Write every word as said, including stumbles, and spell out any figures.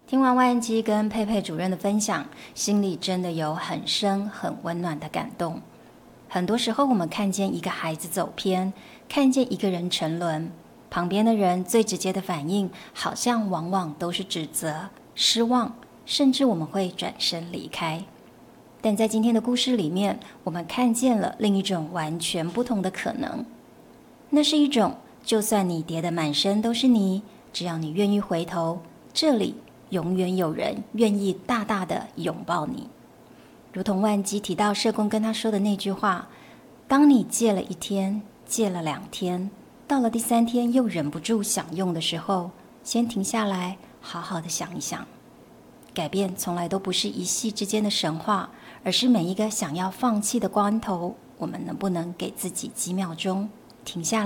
听完万基跟佩佩主任的分享，心里真的有很深很温暖的感动。很多时候我们看见一个孩子走偏，看见一个人沉沦，旁边的人最直接的反应好像往往都是指责、失望，甚至我们会转身离开。但在今天的故事里面，我们看见了另一种完全不同的可能。那是一种，就算你跌得满身都是泥，只要你愿意回头，这里永远有人愿意大大的拥抱你。如同万基提到社工跟他说的那句话，当你戒了一天，戒了两天，到了第三天又忍不住想用的时候，先停下来，好好的想一想。改变从来都不是一夕之间的神话，而是每一个想要放弃的关头，我们能不能给自己几秒钟停下来。